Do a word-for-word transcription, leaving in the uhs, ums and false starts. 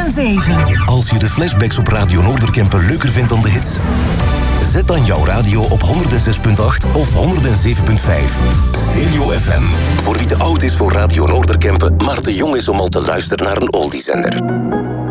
zeven. Als je de flashbacks op Radio Noorderkempen leuker vindt dan de hits, zet dan jouw radio op honderd zes komma acht of honderd zeven komma vijf. Stereo F M. Voor wie te oud is voor Radio Noorderkempen, maar te jong is om al te luisteren naar een oldiezender.